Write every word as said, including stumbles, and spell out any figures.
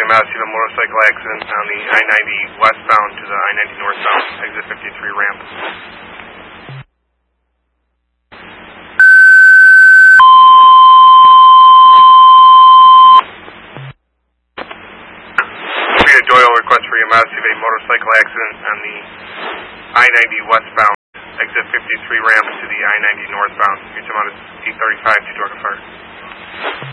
massive motorcycle accident on the I ninety westbound to the I ninety northbound, exit fifty-three ramp. Doyle request for Yamasi a motorcycle accident on the I ninety westbound, exit fifty-three ramp to the I ninety northbound. Reach amount is eight thirty-five to Georgia Fire.